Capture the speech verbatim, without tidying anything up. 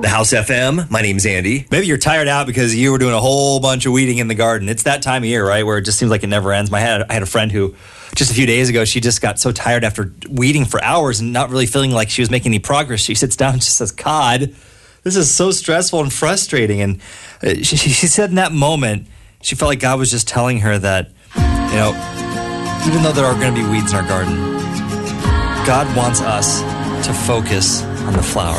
The House F M, my name's Andy. Maybe you're tired out because you were doing a whole bunch of weeding in the garden. It's that time of year, right, where it just seems like it never ends. My, I, had, I had a friend who, just a few days ago, she just got so tired after weeding for hours and not really feeling like she was making any progress. She sits down and just says, God, this is so stressful and frustrating. And uh, she, she said in that moment, she felt like God was just telling her that, you know, even though there are going to be weeds in our garden, God wants us to focus on the flowers.